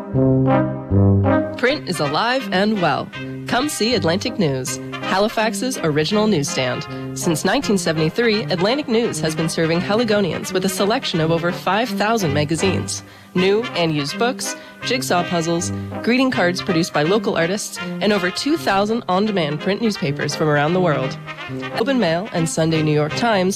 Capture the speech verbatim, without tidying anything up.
Print is alive and well. Come see Atlantic News, Halifax's original newsstand. Since nineteen seventy-three, Atlantic News has been serving Heligonians with a selection of over five thousand magazines, new and used books, jigsaw puzzles, greeting cards produced by local artists, and over two thousand on-demand print newspapers from around the world. Globe and Mail and Sunday New York Times